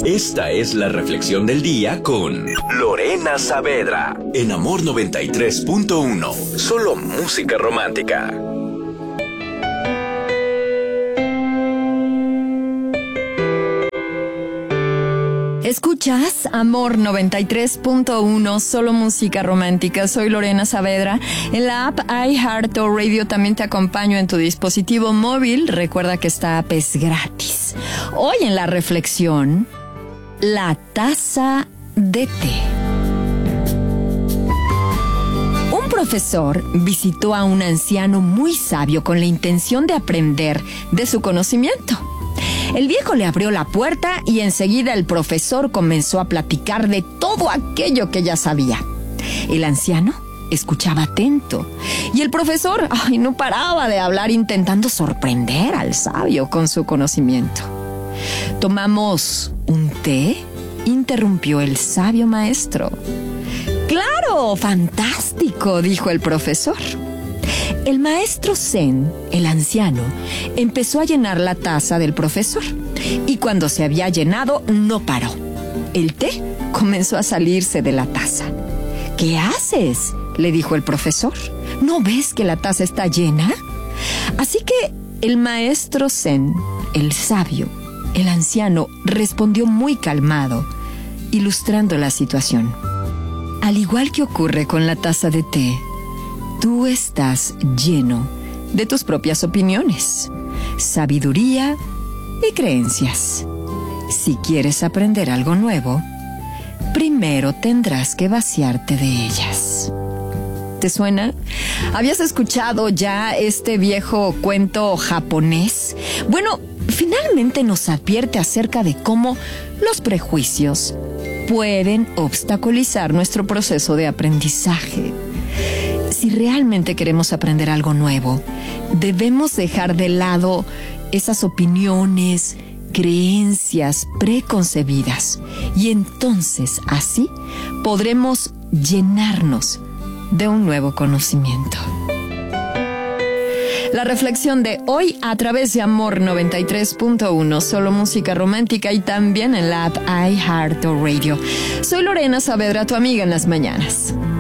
Esta es la reflexión del día con Lorena Saavedra en Amor 93.1. Solo música romántica. Escuchas Amor 93.1, solo música romántica. Soy Lorena Saavedra. En la app iHeartRadio también te acompaño en tu dispositivo móvil. Recuerda que esta app es gratis. Hoy en la reflexión, la taza de té. Un profesor visitó a un anciano muy sabio con la intención de aprender de su conocimiento. El viejo le abrió la puerta y enseguida el profesor comenzó a platicar de todo aquello que ya sabía. El anciano escuchaba atento y el profesor no paraba de hablar intentando sorprender al sabio con su conocimiento. ¿Tomamos un té?, interrumpió el sabio maestro. ¡Claro! ¡Fantástico!, dijo el profesor. El maestro Zen, el anciano, empezó a llenar la taza del profesor y cuando se había llenado no paró. El té comenzó a salirse de la taza. ¿Qué haces?, le dijo el profesor. ¿No ves que la taza está llena? Así que el maestro Zen, el sabio, el anciano, respondió muy calmado, ilustrando la situación. Al igual que ocurre con la taza de té, tú estás lleno de tus propias opiniones, sabiduría y creencias. Si quieres aprender algo nuevo, primero tendrás que vaciarte de ellas. ¿Te suena? ¿Habías escuchado ya este viejo cuento japonés? Bueno, finalmente nos advierte acerca de cómo los prejuicios pueden obstaculizar nuestro proceso de aprendizaje. Si realmente queremos aprender algo nuevo, debemos dejar de lado esas opiniones, creencias preconcebidas y entonces así podremos llenarnos de un nuevo conocimiento. La reflexión de hoy a través de Amor 93.1, solo música romántica y también en la app iHeartRadio. Soy Lorena Saavedra, tu amiga en las mañanas.